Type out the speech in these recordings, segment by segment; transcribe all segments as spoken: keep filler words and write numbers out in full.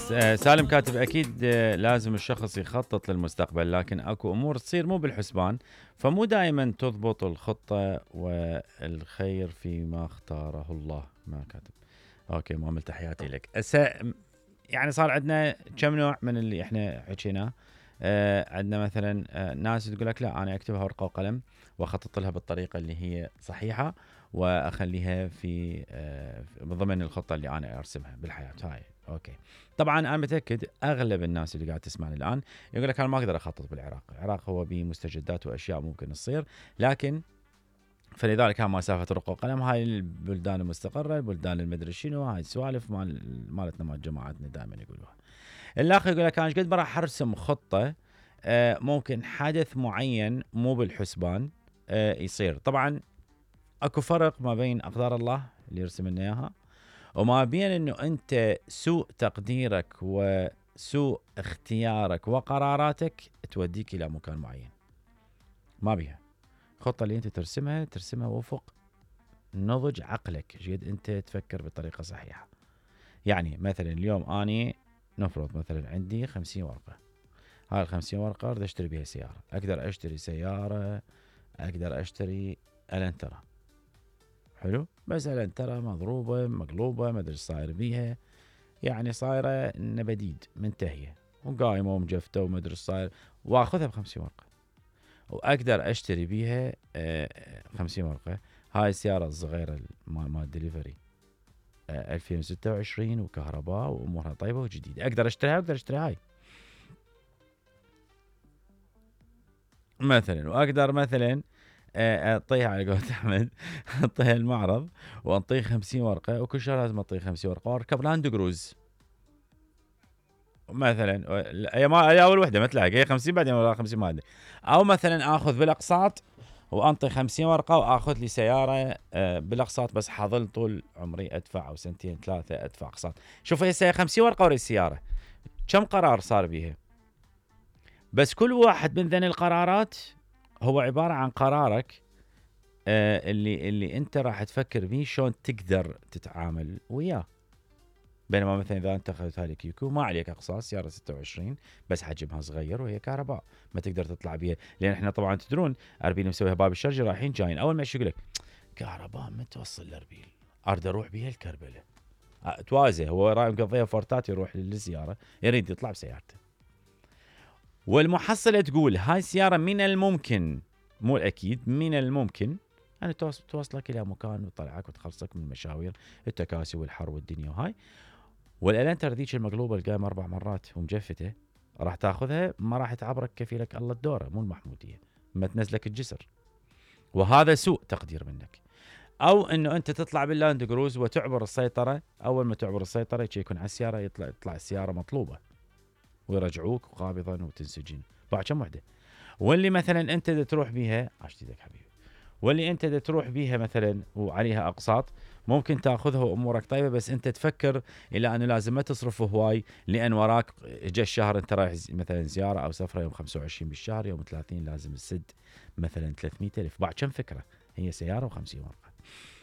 سالم كاتب أكيد لازم الشخص يخطط للمستقبل، لكن أكو أمور تصير مو بالحسبان، فمو دائما تضبط الخطة والخير فيما اختاره الله. ما كاتب أوكي مؤمل تحياتي لك. أسا يعني صار عندنا كم نوع من اللي إحنا حكيناه. آه عندنا مثلا آه ناس تقول لك لا أنا أكتبها ورقة وقلم وأخطط لها بالطريقة اللي هي صحيحة وأخليها في آه ضمن الخطة اللي أنا أرسمها بالحياة هاي. اوكي طبعا انا متاكد اغلب الناس اللي قاعد تسمعني الان يقول لك انا ما اقدر اخطط بالعراق، العراق هو به مستجدات واشياء ممكن تصير، لكن فلذلك ها مسافه رقه وقلم، هاي البلدان المستقره، البلدان المدري شنو، هاي السوالف مال مالتنا مال جماعاتنا دائما يقولوها. الاخر يقول لك انا ايش قد راح ارسم خطه آه ممكن حدث معين مو بالحسبان آه يصير. طبعا اكو فرق ما بين اقدار الله اللي يرسم لنا اياها وما بين انه انت سوء تقديرك وسوء اختيارك وقراراتك توديك الى مكان معين. ما بيها. الخطة اللي انت ترسمها ترسمها وفق نضج عقلك، جيد انت تفكر بطريقة صحيحة. يعني مثلا اليوم اني نفرض مثلا عندي خمسين ورقة، هاي الخمسين ورقة اريد اشتري بها سيارة، اقدر اشتري سيارة، اقدر اشتري الانترا، حلو، بس الانترا مضروبة مقلوبة ما ادري ايش صاير بيها، يعني صايرة نبديد منتهية وقايمة ومجفتة وما ادري ايش صاير، واخذها بخمسين ورقة واقدر اشتري بيها خمسين ورقة. هاي السيارة الصغيرة مال مال دليفري ألفين وستة وعشرين وكهرباء وامورها طيبة وجديدة، اقدر اشتريها واقدر اشتري هاي مثلا، واقدر مثلا اعطيها على قولة احمد اعطيها المعرض وانطيه خمسين ورقة، وكل شهر لازم اعطيه خمسين ورقة واركب لاند كروز مثلا. هي ما هي اول وحده ما تلاقي، هي خمسين بعدين ولا خمسين ما ادري. او مثلا اخذ بالاقساط وانطي خمسين ورقه واخذ لي سياره بالاقساط، بس حاظل طول عمري ادفع او سنتين ثلاثه ادفع اقساط. شوف هي خمسين ورقه ورا السياره كم قرار صار بيها، بس كل واحد من ذن القرارات هو عباره عن قرارك اللي اللي انت راح تفكر بيه شلون تقدر تتعامل وياه. بينما مثلا اذا انت اخذت هاي كيكو ما عليك اقساط، سياره ستة وعشرين بس حجمها صغير وهي كهرباء ما تقدر تطلع بيها، لان احنا طبعا تدرون اربيل مسويها باب الشرجه رايحين جايين، اول ما يقول لك كهرباء ما توصل لاربيل اريد اروح بيها الكربله توازي، هو راي مقضيها فورتات يروح للسياره يريد يطلع بسيارته، والمحصله تقول هاي السياره من الممكن مو الاكيد من الممكن ان توصلك الى مكان وتطلعك وتخلصك من المشاوير التكاسي والحر والدنيا وهاي. والالنتر ذيك المقلوبه القايمه اربع مرات ومجفته راح تاخذها ما راح تعبرك كفيلك الله الدوره مو المحموديه، ما تنزلك الجسر، وهذا سوء تقدير منك. او انه انت تطلع باللاند كروز وتعبر السيطره، اول ما تعبر السيطره يكون على السياره يطلع يطلع السياره مطلوبه ويرجعوك قابضا وتنسجن بعد كم وحده. واللي مثلا انت تروح بيها عشت ايدك حبيبي، واللي انت تروح بيها مثلا وعليها اقساط ممكن تاخذها وامورك طيبه، بس انت تفكر الى انه لازم ما تصرف هواي لان وراك جاء الشهر انت رايح مثلا زياره او سفره يوم خمسة وعشرين بالشهر، يوم ثلاثين لازم تسد مثلا ثلاثمية ألف، بعد كم فكره هي سياره وخمسين ورقه.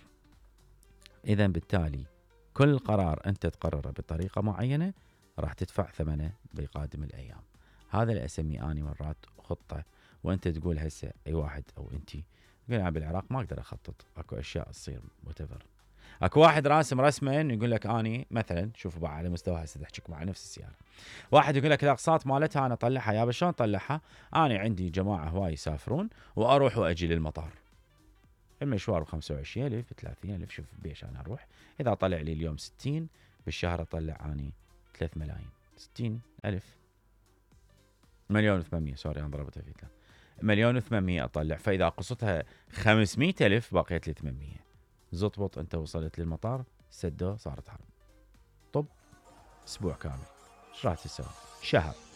اذا بالتالي كل قرار انت تقرره بطريقه معينه راح تدفع ثمنه بقادم الايام. هذا اللي اسميه اني مرات خطه، وانت تقول هسه اي واحد او انتي يقول انا بالعراق ما اقدر اخطط، اكو اشياء تصير وتفر. اكو واحد راسم رسمين يقول لك اني مثلا شوفوا بقى على مستوى هسه احكيكم مع نفس السياره، واحد يقول لك الاقساط مالتها انا اطلعها، يا شلون اطلعها؟ انا عندي جماعه هواي يسافرون واروح واجي للمطار، المشوار ب خمسة وعشرين ألف ب ثلاثين ألف، شوف بيش انا اروح اذا طلع لي اليوم ستين بالشهر اطلع اني ثلاث ملايين، ستين ألف مليون وثمانمية، سوري انا ضربتها في ثلاث مليون وثمانمية اطلع، فاذا قصتها خمسمية ألف بقيت لي ثمانمية، زطبط انت وصلت للمطار سدوا صارت حرب، طب اسبوع كامل ايش راح تسوي؟ شهر